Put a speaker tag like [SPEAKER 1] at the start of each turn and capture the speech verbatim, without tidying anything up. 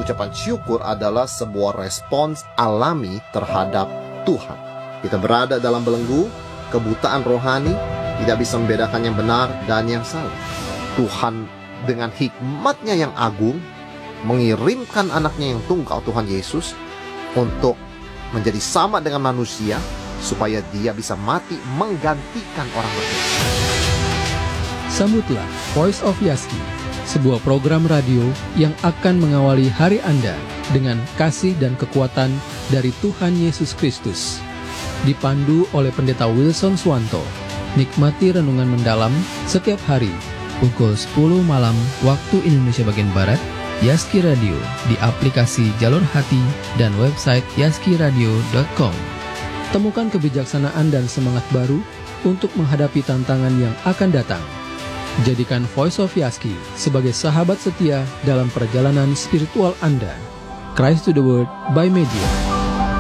[SPEAKER 1] ucapan syukur adalah sebuah respons alami terhadap Tuhan. Kita berada dalam belenggu, kebutaan rohani, tidak bisa membedakan yang benar dan yang salah. Tuhan dengan hikmat-Nya yang agung mengirimkan anaknya yang tunggal, Tuhan Yesus, untuk menjadi sama dengan manusia, supaya dia bisa mati menggantikan orang berdosa.
[SPEAKER 2] Sambutlah Voice of Yaski, sebuah program radio yang akan mengawali hari Anda dengan kasih dan kekuatan dari Tuhan Yesus Kristus. Dipandu oleh Pendeta Wilson Swanto. Nikmati renungan mendalam setiap hari pukul sepuluh malam waktu Indonesia bagian Barat. Yaski Radio di aplikasi Jalur Hati dan website yaski radio dot com. Temukan kebijaksanaan dan semangat baru untuk menghadapi tantangan yang akan datang. Jadikan Voice of Yaski sebagai sahabat setia dalam perjalanan spiritual Anda. Christ to the World by Media.